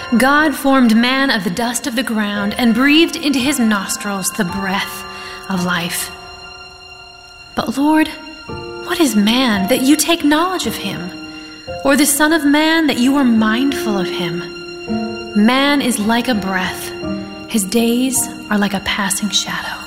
God formed man of the dust of the ground and breathed into his nostrils the breath of life. But Lord, what is man that you take knowledge of him, or the Son of Man that you are mindful of him? Man is like a breath. His days are like a passing shadow.